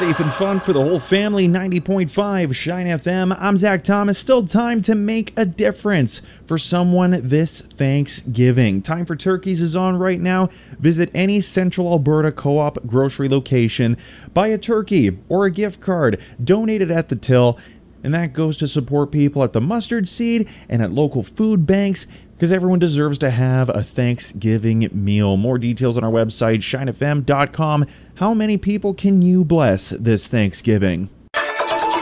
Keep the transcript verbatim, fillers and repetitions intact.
Safe and fun for the whole family, ninety point five Shine F M. I'm Zach Thomas. Still time to make a difference for someone this Thanksgiving. Time for Turkeys is on right now. Visit any Central Alberta Co-op grocery location, buy a turkey or a gift card, donate it at the till, and that goes to support people at the Mustard Seed and at local food banks, because everyone deserves to have a Thanksgiving meal. More details on our website, shine f m dot com. How many people can you bless this Thanksgiving?